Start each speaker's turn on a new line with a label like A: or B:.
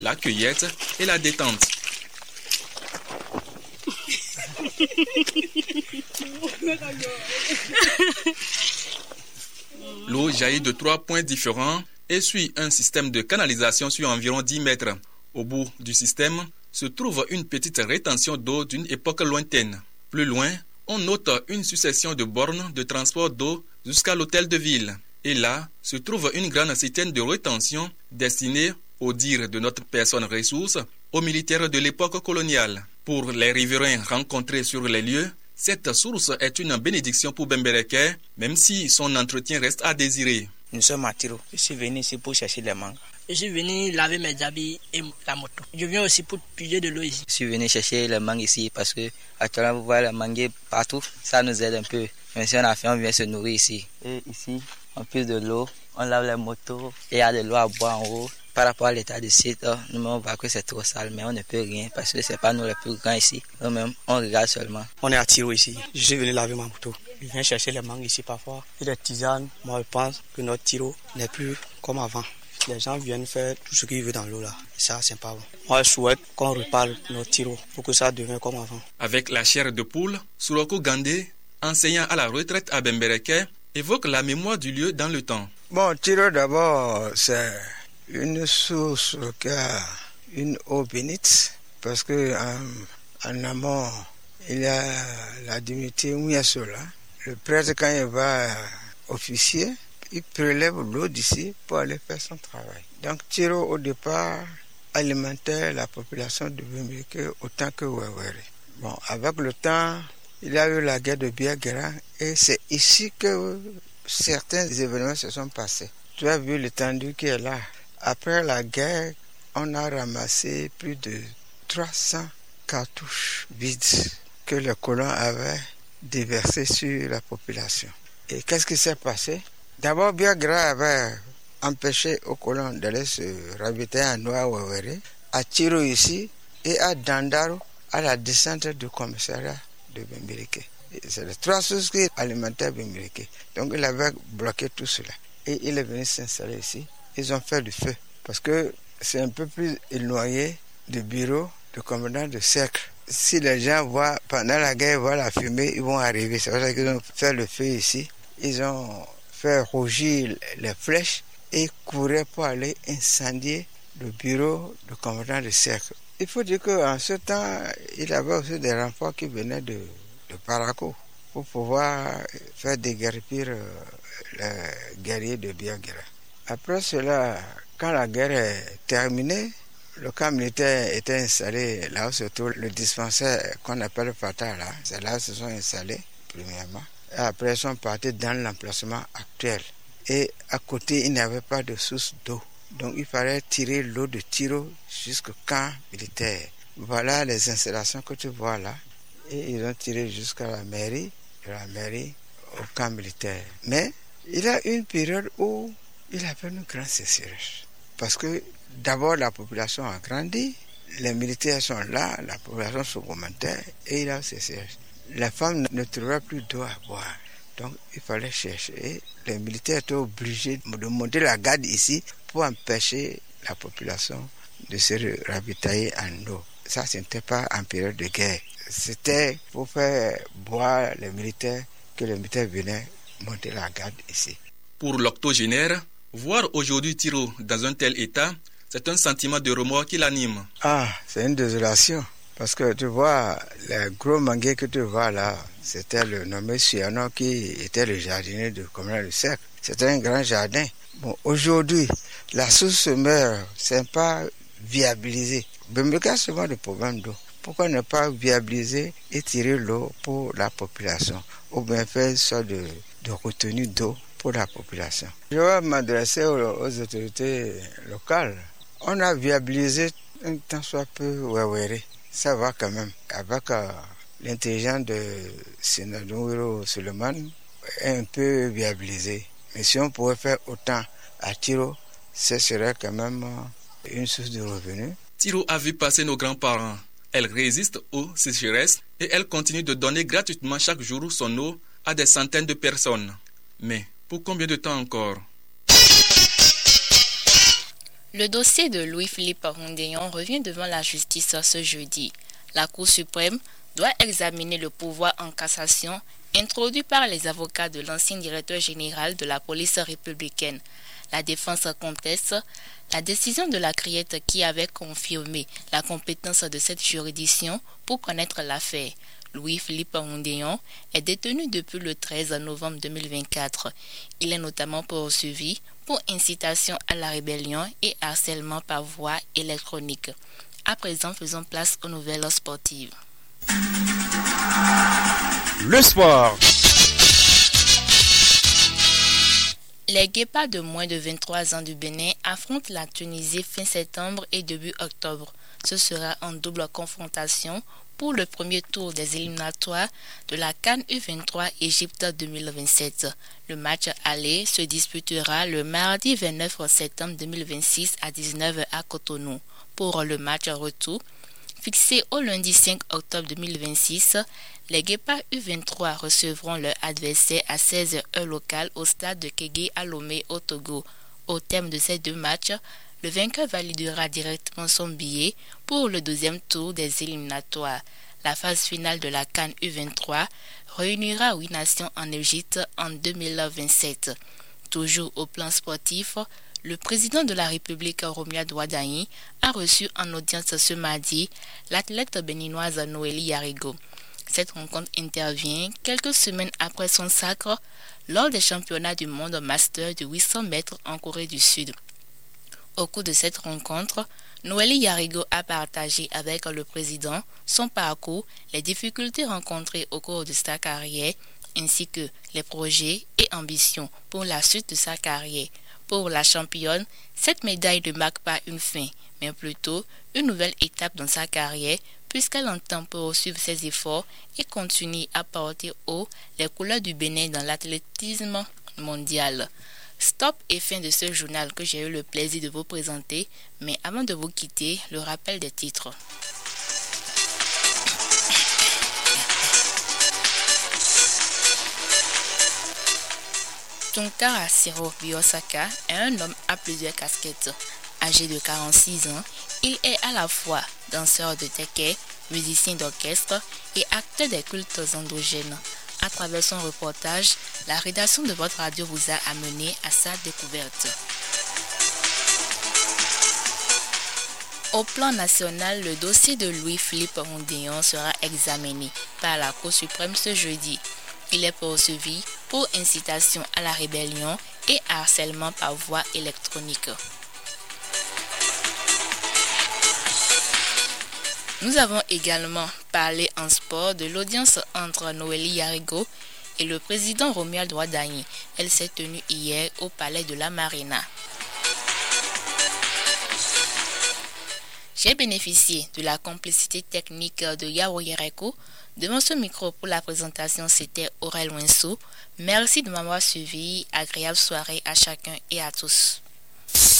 A: la cueillette et la détente. L'eau jaillit de 3 points différents et suit un système de canalisation sur environ 10 mètres. Au bout du système se trouve une petite rétention d'eau d'une époque lointaine. Plus loin, on note une succession de bornes de transport d'eau jusqu'à l'hôtel de ville. Et là se trouve une grande citerne de rétention destinée, au dire de notre personne ressource, aux militaires de l'époque coloniale. Pour les riverains rencontrés sur les lieux, cette source est une bénédiction pour Bembereke, même si son entretien reste à désirer.
B: Nous sommes à Tiro. Je suis venu ici pour chercher les mangues.
C: Je suis venu laver mes habits et la moto. Je viens aussi pour puiser de l'eau ici.
B: Je suis venu chercher les mangues ici parce que actuellement vous voyez les mangues partout. Ça nous aide un peu. Même si on a faim, on vient se nourrir ici. Et ici, on puise de l'eau, on lave les motos et il y a de l'eau à boire en haut. Par rapport à l'état du site, nous on voit que c'est trop sale, mais on ne peut rien parce que c'est pas nous les plus grands ici. Nous-mêmes, on regarde seulement.
D: On est à Tiro ici. Je suis venu laver ma moto. Je viens chercher les mangues ici parfois. Et des tisanes. Moi, je pense que notre Tiro n'est plus comme avant. Les gens viennent faire tout ce qu'ils veulent dans l'eau là. Et ça, c'est pas bon. Moi, je souhaite qu'on reparle notre Tiro pour que ça devienne comme avant.
A: Avec la chair de poule, Souloko Gandé, enseignant à la retraite à Bembereke, évoque la mémoire du lieu dans le temps.
E: Bon, Tiro d'abord, c'est une source qui a une eau bénite parce que en amont, il y a la divinité Ouyasola. Le prêtre, quand il va officier, il prélève l'eau d'ici pour aller faire son travail. Donc Tiro, au départ, alimentait la population de Bembereke autant que Wewere. Bon, avec le temps, il y a eu la guerre de Biagera et c'est ici que certains événements se sont passés. Tu as vu l'étendue qui est là. Après la guerre, on a ramassé plus de 300 cartouches vides que les colons avaient déversées sur la population. Et qu'est-ce qui s'est passé? D'abord, Biagera avait empêché aux colons d'aller se ravitailler en Noa-Wewere, à Tiro ici et à Dandaro, à la descente du commissariat de Bembereke. C'est les 3 sources qui alimentaient Bembereke. Donc il avait bloqué tout cela. Et il est venu s'installer ici. Ils ont fait du feu. Parce que c'est un peu plus éloigné du bureau du commandant de cercle. Si les gens voient, pendant la guerre, voient la fumée, ils vont arriver. C'est pour ça qu'ils ont fait le feu ici. Ils ont fait rougir les flèches et couraient pour aller incendier le bureau du commandant de cercle. Il faut dire qu'en ce temps, il y avait aussi des renforts qui venaient de Parakou pour pouvoir faire déguerpir les guerriers de Biagera. Après cela, quand la guerre est terminée, le camp militaire était installé là où se trouve le dispensaire qu'on appelle Fata. Là. C'est là où ils se sont installés, premièrement. Et après, ils sont partis dans l'emplacement actuel. Et à côté, il n'y avait pas de source d'eau. Donc, il fallait tirer l'eau de Tiro jusqu'au camp militaire. Voilà les installations que tu vois là. Et ils ont tiré jusqu'à la mairie, de la mairie au camp militaire. Mais il y a une période où il y avait une grande sécheresse. Parce que d'abord, la population a grandi, les militaires sont là, la population s'augmentait et il y a une sécheresse. Les femmes ne trouvaient plus d'eau à boire. Donc, il fallait chercher. Et les militaires étaient obligés de monter la garde ici pour empêcher la population de se ravitailler en eau. Ça, ce n'était pas en période de guerre. C'était pour faire boire les militaires que les militaires venaient monter la garde ici.
A: Pour l'octogénaire, voir aujourd'hui Tiro dans un tel état, c'est un sentiment de remords qui l'anime.
E: Ah, c'est une désolation. Parce que tu vois, les gros manguiers que tu vois là, c'était le nommé Siano qui était le jardinier du commandant du cercle. C'était un grand jardin. Bon, aujourd'hui, la source se meurt, c'est pas viabilisé. Bembereke a souvent des problèmes d'eau. Pourquoi ne pas viabiliser et tirer l'eau pour la population? Ou bien faire une sorte de retenue d'eau pour la population. Je vais m'adresser aux autorités locales. On a viabilisé un tant soit peu Wewere. Ça va quand même. Avec l'intelligence de Senadou Suleiman, un peu viabilisé. Mais si on pouvait faire autant à Tiro, ce serait quand même une source de revenus.
A: Tiro a vu passer nos grands-parents. Elle résiste aux sécheresses et elle continue de donner gratuitement chaque jour son eau à des centaines de personnes. Mais pour combien de temps encore?
F: Le dossier de Louis-Philippe Rondéon revient devant la justice ce jeudi. La Cour suprême doit examiner le pouvoir en cassation introduit par les avocats de l'ancien directeur général de la police républicaine. La défense conteste la décision de la Criette qui avait confirmé la compétence de cette juridiction pour connaître l'affaire. Louis-Philippe Rondéon est détenu depuis le 13 novembre 2024. Il est notamment poursuivi pour incitation à la rébellion et harcèlement par voie électronique. À présent, faisons place aux nouvelles sportives.
G: Le sport.
F: Les Guépards de moins de 23 ans du Bénin affrontent la Tunisie fin septembre et début octobre. Ce sera en double confrontation pour le premier tour des éliminatoires de la CAN U23 Égypte 2027. Le match aller se disputera le mardi 29 septembre 2026 à 19h à Cotonou. Pour le match retour, fixé au lundi 5 octobre 2026, les Guépards U23 recevront leur adversaire à 16h heure locale au stade de Kégué à Lomé au Togo. Au terme de ces deux matchs, le vainqueur validera directement son billet pour le deuxième tour des éliminatoires. La phase finale de la CAN U23 réunira 8 nations en Égypte en 2027. Toujours au plan sportif, le président de la République, Romuald Ouaddahi, a reçu en audience ce mardi l'athlète béninoise Noélie Yarigo. Cette rencontre intervient quelques semaines après son sacre lors des championnats du monde master de 800 mètres en Corée du Sud. Au cours de cette rencontre, Noélie Yarigo a partagé avec le président son parcours, les difficultés rencontrées au cours de sa carrière, ainsi que les projets et ambitions pour la suite de sa carrière. Pour la championne, cette médaille ne marque pas une fin, mais plutôt une nouvelle étape dans sa carrière, puisqu'elle entend poursuivre ses efforts et continuer à porter haut les couleurs du Bénin dans l'athlétisme mondial. Stop et fin de ce journal que j'ai eu le plaisir de vous présenter, mais avant de vous quitter, le rappel des titres. Tunkara Siro Biosaka est un homme à plusieurs casquettes. Âgé de 46 ans, il est à la fois danseur de teke, musicien d'orchestre et acteur des cultes endogènes. À travers son reportage, la rédaction de votre radio vous a amené à sa découverte. Au plan national, le dossier de Louis-Philippe Rondéon sera examiné par la Cour suprême ce jeudi. Il est poursuivi pour incitation à la rébellion et harcèlement par voie électronique. Nous avons également parlé en sport de l'audience entre Noélie Yarigo et le président Romuald Ouaddahi. Elle s'est tenue hier au palais de la Marina. J'ai bénéficié de la complicité technique de Yao Yereko. Devant ce micro pour la présentation, c'était Aurel Winsou. Merci de m'avoir suivi. Agréable soirée à chacun et à tous.